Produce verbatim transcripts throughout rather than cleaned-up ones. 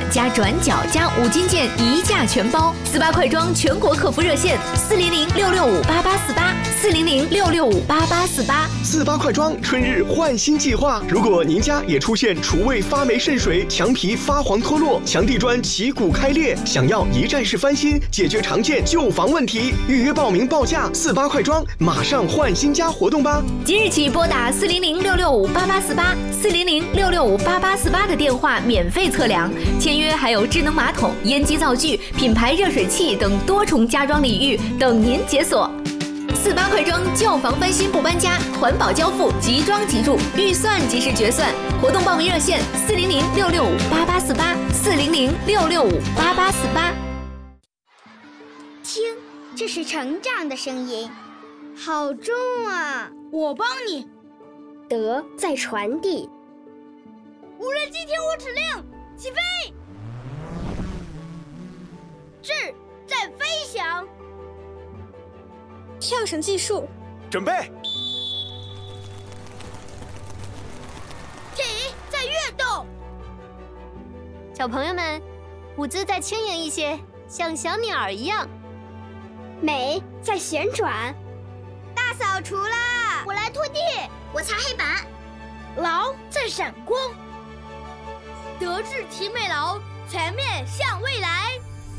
加转角加五金件一价全包。四八快装全国客服热线：四零零六六五八八四八，四零零六六五八八四八。 四八快装春日换新计划，如果您家也出现厨卫发霉渗水、墙皮发黄脱落、墙地砖起骨开裂，想要一站式翻新，解决常见旧房问题，预约报名报价四八快装，马上换新家活动吧！ 即日起拨打四零零六六五八八四八、四零零六六五八八四八的电话免费测量，签约还有智能马桶、烟机灶具、品牌热水器等多重家装礼遇等您解锁。四八快装，旧房翻新不搬家，环保交付，即装即住，预算即时决算。活动报名热线：四零零六六五八八四八，四零零六六五八八四八。 听，这是成长的声音，好重啊！ 我帮你。 德在传递。 无人机听我指令，起飞。智在飞翔。 跳绳技术， 准备。 体在跃动。 小朋友们，舞姿再轻盈一些，像小鸟儿一样。 美在旋转。 大扫除啦！ 我来拖地，我擦黑板。 劳在闪光。德智体美劳，全面向未来。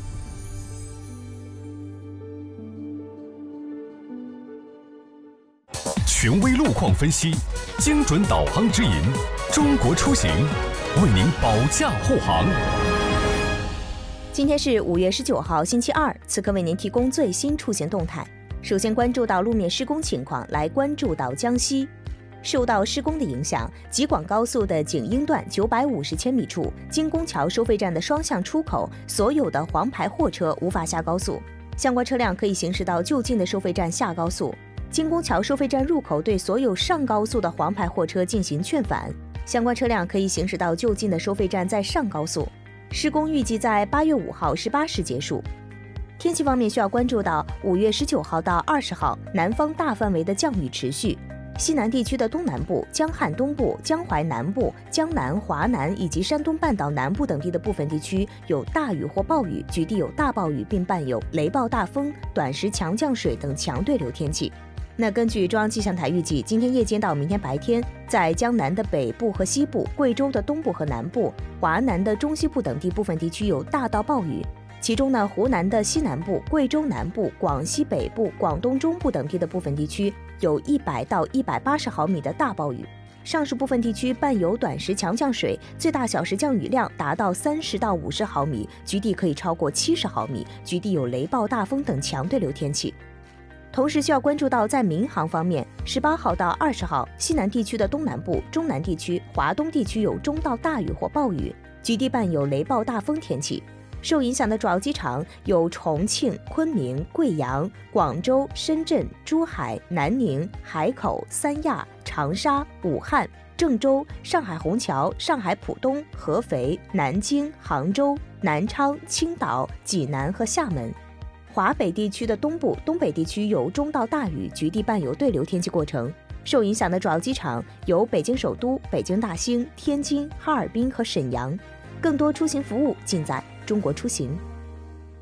权威路况分析，精准导航指引，中国出行为您保驾护航。 今天是五月十九号，星期二，此刻为您提供最新出行动态。首先关注到路面施工情况，来关注到江西。受到施工的影响，吉广高速的景英段九百五十千米处，金宫桥收费站的双向出口，所有的黄牌货车无法下高速，相关车辆可以行驶到就近的收费站下高速。金宫桥收费站入口对所有上高速的黄牌货车进行劝返，相关车辆可以行驶到就近的收费站再上高速。施工预计在八月五号十八时结束。天气方面需要关注到五月十九号到二十号，南方大范围的降雨持续。西南地区的东南部、江汉东部、江淮南部、江南、华南以及山东半岛南部等地的部分地区有大雨或暴雨，局地有大暴雨，并伴有雷暴大风、短时强降水等强对流天气。那根据中央气象台预计，今天夜间到明天白天，在江南的北部和西部、贵州的东部和南部、华南的中西部等地部分地区有大到暴雨。其中呢，湖南的西南部、贵州南部、广西北部、广东中部等地的部分地区有一百到一百八十毫米的大暴雨。上述部分地区伴有短时强降水，最大小时降雨量达到三十到五十毫米，局地可以超过七十毫米，局地有雷暴大风等强对流天气。同时需要关注到在民航方面，十八号到二十号，西南地区的东南部、中南地区、华东地区有中到大雨或暴雨，局地伴有雷暴大风天气。受影响的主要机场有重庆、昆明、贵阳、广州、深圳、珠海、南宁、海口、三亚、长沙、武汉、郑州、上海虹桥、上海浦东、合肥、南京、杭州、南昌、青岛、济南和厦门。华北地区的东部、东北地区有中到大雨，局地伴有对流天气过程。受影响的主要机场有北京首都、北京大兴、天津、哈尔滨和沈阳。更多出行服务尽在中国出行。